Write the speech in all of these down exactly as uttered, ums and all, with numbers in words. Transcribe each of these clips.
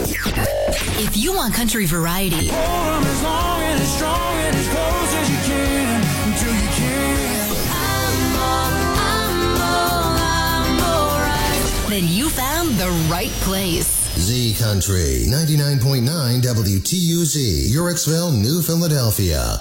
If you want country variety, hold 'em as long and as strong and as close as you can until you can. I'm all, I'm all, I'm all right. Then you found the right place. Z Country ninety-nine point nine W T U Z, Yorksville, New Philadelphia.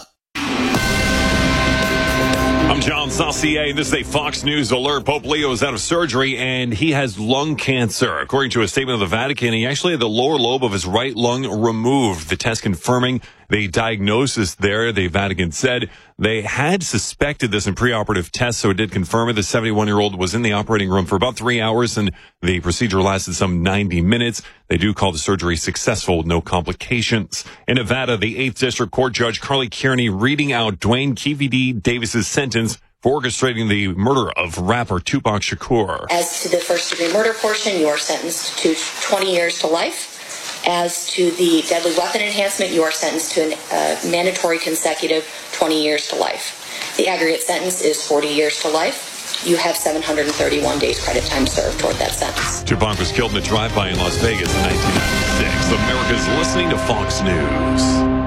I'm John Saucier. This is a Fox News alert. Pope Leo is out of surgery and he has lung cancer. According to a statement of the Vatican, he actually had the lower lobe of his right lung removed. The test confirming the diagnosis there, the Vatican said they had suspected this in preoperative tests, so it did confirm it. The seventy-one-year-old was in the operating room for about three hours, and the procedure lasted some ninety minutes. They do call the surgery successful with no complications. In Nevada, the eighth District Court Judge Carly Kearney reading out Dwayne Kevin D. Davis's sentence for orchestrating the murder of rapper Tupac Shakur. As to the first-degree murder portion, you are sentenced to twenty years to life. As to the deadly weapon enhancement, you are sentenced to a uh, mandatory consecutive twenty years to life. The aggregate sentence is forty years to life. You have seven hundred thirty-one days credit time served toward that sentence. Tupac was killed in a drive-by in Las Vegas in nineteen ninety-six. America's listening to Fox News.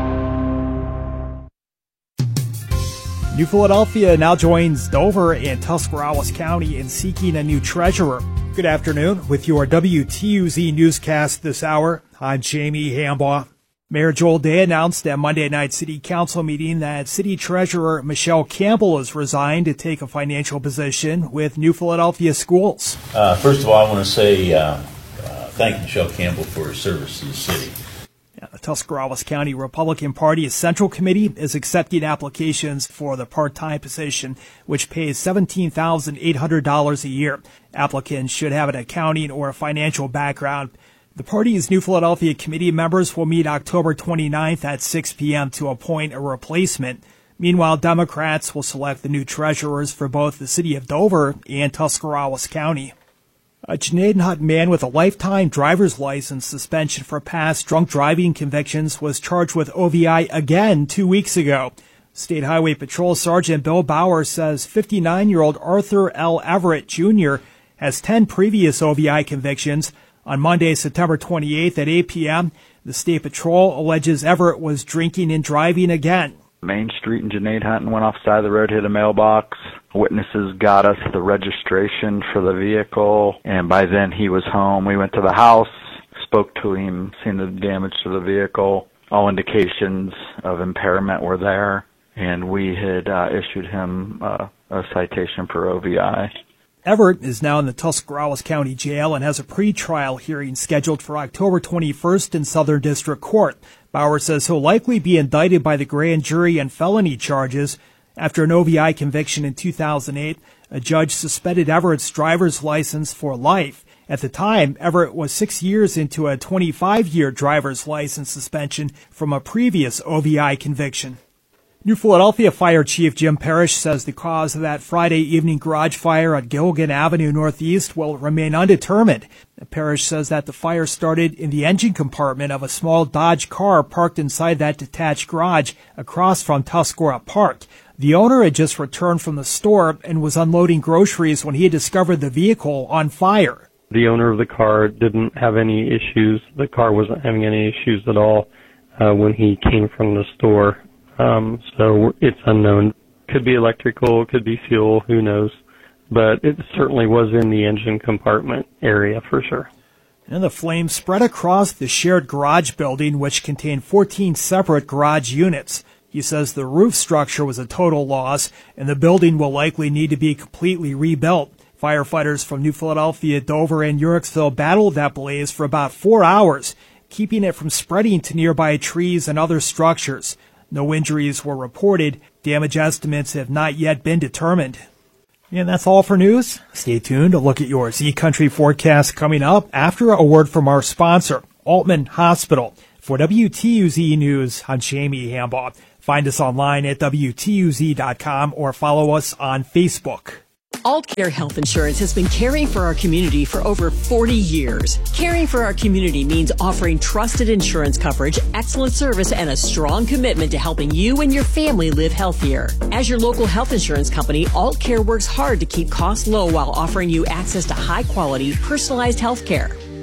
New Philadelphia now joins Dover and Tuscarawas County in seeking a new treasurer. Good afternoon. With your W T U Z newscast this hour, I'm Jamie Hambaugh. Mayor Joel Day announced at Monday night city council meeting that city treasurer Michelle Campbell has resigned to take a financial position with New Philadelphia Schools. Uh, first of all, I want to say uh, uh, thank Michelle Campbell for her service to the city. Yeah, the Tuscarawas County Republican Party's Central Committee is accepting applications for the part-time position, which pays seventeen thousand eight hundred dollars a year. Applicants should have an accounting or a financial background. The party's New Philadelphia committee members will meet October twenty-ninth at six p.m. to appoint a replacement. Meanwhile, Democrats will select the new treasurers for both the city of Dover and Tuscarawas County. A Janaden man with a lifetime driver's license suspension for past drunk driving convictions was charged with O V I again two weeks ago. State Highway Patrol Sergeant Bill Bauer says fifty-nine-year-old Arthur L. Everett Junior has ten previous O V I convictions. On Monday, September twenty-eighth at eight p.m., the State Patrol alleges Everett was drinking and driving again. Main Street in Janaden went off the side of the road, hit a mailbox. Witnesses got us the registration for the vehicle, and by then he was home. We went to the house, spoke to him, seen the damage to the vehicle. All indications of impairment were there, and we had uh, issued him uh, a citation for O V I. Everett is now in the Tuscarawas County Jail and has a pre-trial hearing scheduled for October twenty-first in Southern District Court. Bauer says he'll likely be indicted by the grand jury on felony charges. After an O V I conviction in two thousand eight, a judge suspended Everett's driver's license for life. At the time, Everett was six years into a twenty-five-year driver's license suspension from a previous O V I conviction. New Philadelphia Fire Chief Jim Parrish says the cause of that Friday evening garage fire at Gilligan Avenue Northeast will remain undetermined. Parrish says that the fire started in the engine compartment of a small Dodge car parked inside that detached garage across from Tuscarora Park. The owner had just returned from the store and was unloading groceries when he had discovered the vehicle on fire. The owner of the car didn't have any issues. The car wasn't having any issues at all uh, when he came from the store. Um, so it's unknown. Could be electrical, could be fuel, who knows. But it certainly was in the engine compartment area for sure. And the flames spread across the shared garage building, which contained fourteen separate garage units. He says the roof structure was a total loss, and the building will likely need to be completely rebuilt. Firefighters from New Philadelphia, Dover, and Yorksville battled that blaze for about four hours, keeping it from spreading to nearby trees and other structures. No injuries were reported. Damage estimates have not yet been determined. And that's all for news. Stay tuned to look at your Z Country forecast coming up after a word from our sponsor, Altman Hospital. For W T U Z News, I'm Jamie Hambaugh. Find us online at W T U Z dot com or follow us on Facebook. AltCare Health Insurance has been caring for our community for over forty years. Caring for our community means offering trusted insurance coverage, excellent service, and a strong commitment to helping you and your family live healthier. As your local health insurance company, AltCare works hard to keep costs low while offering you access to high-quality, personalized health care.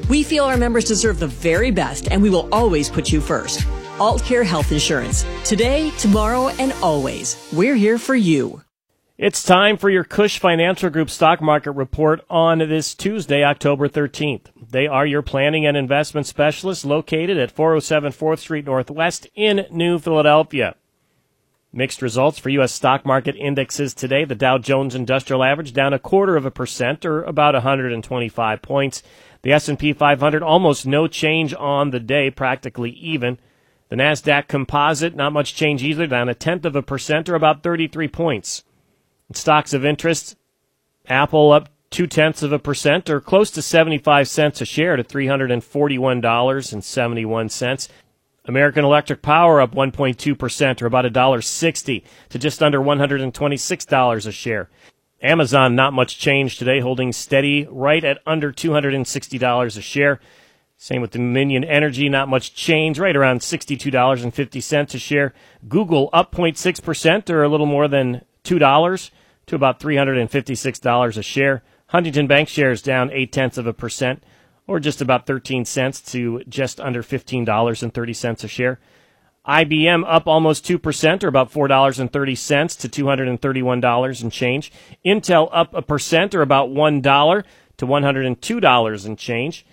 We feel our members deserve the very best, and we will always put you first. AltCare Health Insurance. Today, tomorrow, and always. We're here for you. It's time for your Cush Financial Group Stock Market Report on this Tuesday, October thirteenth. They are your planning and investment specialists located at four oh seven fourth Street Northwest in New Philadelphia. Mixed results for U S stock market indexes today. The Dow Jones Industrial Average down a quarter of a percent, or about one hundred twenty-five points. The S and P five hundred almost no change on the day, practically even. The NASDAQ Composite, not much change either, down a tenth of a percent, or about thirty-three points. Stocks of interest, Apple up two-tenths of a percent, or close to seventy-five cents a share to three hundred forty-one dollars and seventy-one cents. American Electric Power up one point two percent, or about one dollar sixty to just under one hundred twenty-six dollars a share. Amazon, not much change today, holding steady right at under two hundred sixty dollars a share. Same with Dominion Energy, not much change, right around sixty-two dollars and fifty cents a share. Google up zero point six percent, or a little more than two dollars to about three hundred fifty-six dollars a share. Huntington Bank shares down eight-tenths of a percent, or just about thirteen cents to just under fifteen dollars and thirty cents a share. I B M up almost two percent, or about four dollars and thirty cents to two hundred thirty-one dollars and change. Intel up a percent, or about one dollar to one hundred two dollars and change.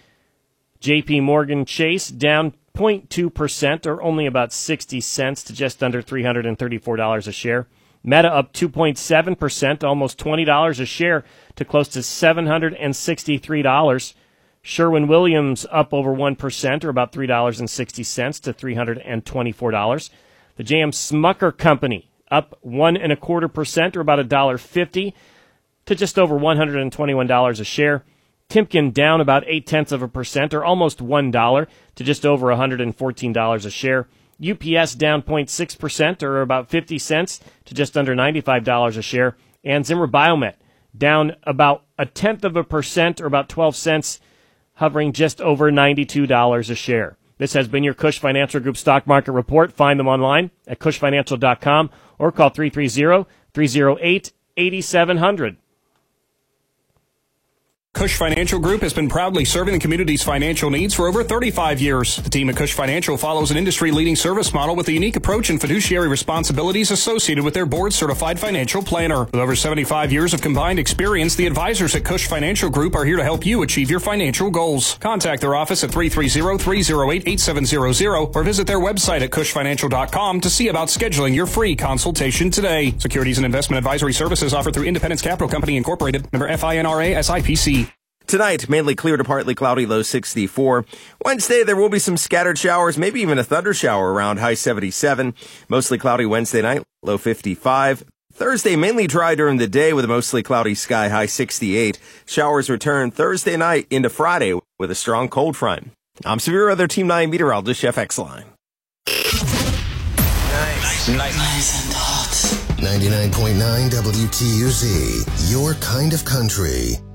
J P Morgan Chase down zero point two percent, or only about sixty cents to just under three hundred thirty-four dollars a share. Meta up two point seven percent, almost twenty dollars a share to close to seven hundred sixty-three dollars. Sherwin-Williams up over one percent, or about three dollars and sixty cents to three hundred twenty-four dollars. The J M Smucker Company up one and a quarter percent, or about one dollar fifty to just over one hundred twenty-one dollars a share. Timken down about eight-tenths of a percent, or almost one dollar to just over one hundred fourteen dollars a share. U P S down zero point six percent, or about fifty cents to just under ninety-five dollars a share. And Zimmer Biomet down about a tenth of a percent, or about twelve cents, hovering just over ninety-two dollars a share. This has been your Cush Financial Group Stock Market Report. Find them online at cush financial dot com or call three three zero, three zero eight, eight seven zero zero. Cush Financial Group has been proudly serving the community's financial needs for over thirty-five years. The team at Cush Financial follows an industry-leading service model with a unique approach and fiduciary responsibilities associated with their board-certified financial planner. With over seventy-five years of combined experience, the advisors at Cush Financial Group are here to help you achieve your financial goals. Contact their office at three three zero, three zero eight, eight seven zero zero or visit their website at cush financial dot com to see about scheduling your free consultation today. Securities and investment advisory services offered through Independence Capital Company Incorporated, member F I N R A S I P C. Tonight, mainly clear to partly cloudy, low sixty-four. Wednesday, there will be some scattered showers, maybe even a thunder shower around high seventy-seven. Mostly cloudy Wednesday night, low fifty-five. Thursday, mainly dry during the day with a mostly cloudy sky, high sixty-eight. Showers return Thursday night into Friday with a strong cold front. I'm Severe Weather Team nine meteorologist Chef X-Line. Nice. Nice. Nice and hot. ninety-nine point nine W T U Z, your kind of country.